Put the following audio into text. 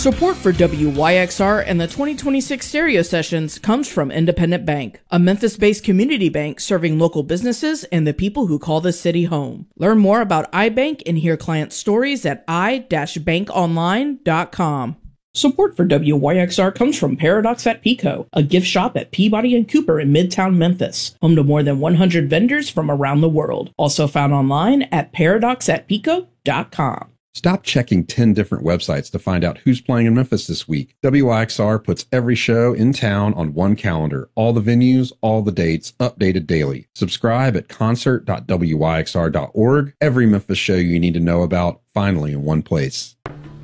Support for WYXR and the 2026 stereo sessions comes from Independent Bank, a Memphis-based community bank serving local businesses and the people who call the city home. Learn more about iBank and hear client stories at i-bankonline.com. Support for WYXR comes from Paradox at Pico, a gift shop at Peabody and Cooper in Midtown Memphis, home to more than 100 vendors from around the world. Also found online at paradoxatpico.com. Stop checking 10 different websites to find out who's playing in Memphis this week. WYXR puts every show in town on one calendar. All the venues, all the dates, updated daily. Subscribe at concert.wyxr.org. Every Memphis show you need to know about, finally in one place.